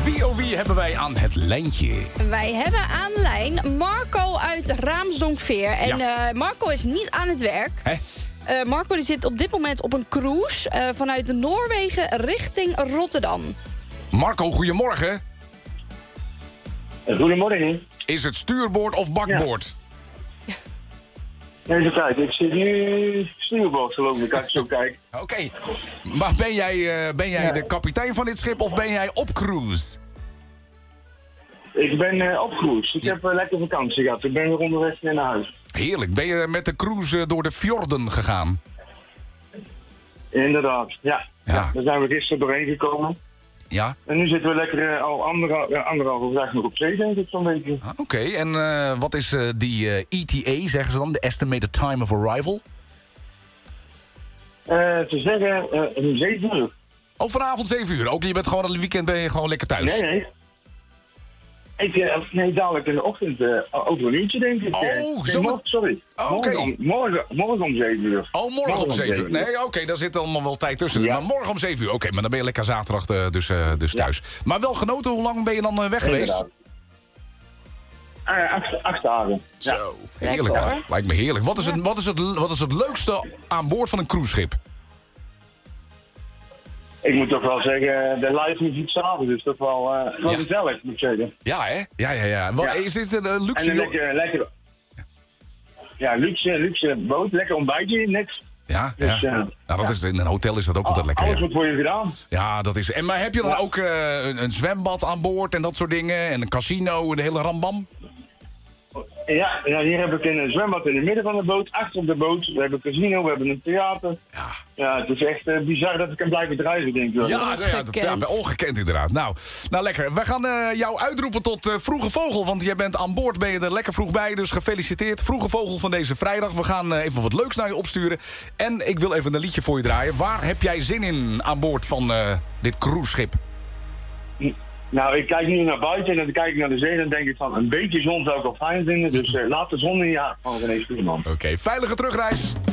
Wie hebben wij aan het lijntje? Wij hebben aan de lijn Marco uit Raamsdonkveer. En Marco is niet aan het werk. Marco die zit op dit moment op een cruise vanuit Noorwegen richting Rotterdam. Marco, goedemorgen. Goedemorgen. Is het stuurboord of bakboord? Even kijken, ik zit nu stuurboord geloof ik, als ik zo kijk. Oké. Maar ben jij de kapitein van dit schip of ben jij op cruise? Ik ben op cruise. Ik heb lekker vakantie gehad. Ik ben weer onderweg naar huis. Heerlijk. Ben je met de cruise door de fjorden gegaan? Inderdaad, ja. Daar zijn we gisteren doorheen gekomen. Ja. En nu zitten we lekker al anderhalve dag nog op zee, denk ik, zo'n beetje. Oké. En wat is die ETA, zeggen ze dan? De Estimated Time of Arrival? Te zeggen, om 7 uur. Oh, vanavond 7 uur. Ook je bent gewoon het weekend ben je gewoon lekker thuis? Nee. Nee, dadelijk in de ochtend, over een uurtje denk ik. Sorry. Morgen om 7 uur. Oh, morgen om 7 uur. Nee, oké, daar zit allemaal wel tijd tussen. Ja. Maar morgen om 7 uur. Oké, maar dan ben je lekker zaterdag dus thuis. Maar wel genoten, hoe lang ben je dan weg geweest? 8 dagen. Zo, heerlijk. Ja, lijkt me heerlijk. Wat is het leukste aan boord van een cruiseschip? Ik moet toch wel zeggen, de live muziek s'avonds is toch wel gezellig, moet ik zeggen. Ja, hè? Ja. Is dit een luxe... En een lekker... Ja, luxe boot, lekker ontbijtje, niks. Ja. Nou, dat is, in een hotel is dat ook altijd lekker. Alles wordt voor je gedaan. Ja, dat is... Maar heb je dan ook een zwembad aan boord en dat soort dingen? En een casino en de hele rambam? Ja, hier heb ik een zwembad in het midden van de boot, achter op de boot. We hebben een casino, we hebben een theater. Ja, het is echt bizar dat ik kan blijven drijven, denk ik. Ja, ongekend inderdaad. Nou, lekker. We gaan jou uitroepen tot Vroege Vogel, want jij bent aan boord, ben je er lekker vroeg bij. Dus gefeliciteerd, Vroege Vogel van deze vrijdag. We gaan even wat leuks naar je opsturen. En ik wil even een liedje voor je draaien. Waar heb jij zin in aan boord van dit cruiseschip? Nou, ik kijk nu naar buiten en dan kijk ik naar de zee en dan denk ik van een beetje zon zou ik wel fijn vinden. Dus laat de zon in, van René Stuurman. Oké, veilige terugreis.